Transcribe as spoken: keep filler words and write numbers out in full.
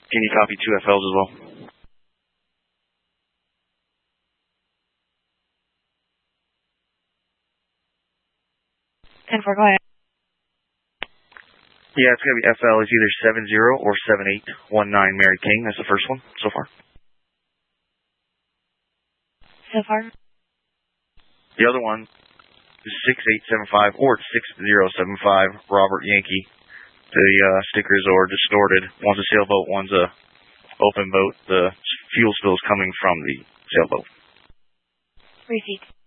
Can you copy two F Ls as well? ten four, go ahead. Yeah, it's going to be F L is either seven zero or seven eight one nine Mary King. That's the first one so far. So far? The other one is six eight seven five or six zero seven five Robert Yankee. The uh, stickers are distorted. One's a sailboat, one's a open boat. The fuel spill is coming from the sailboat. Receipt.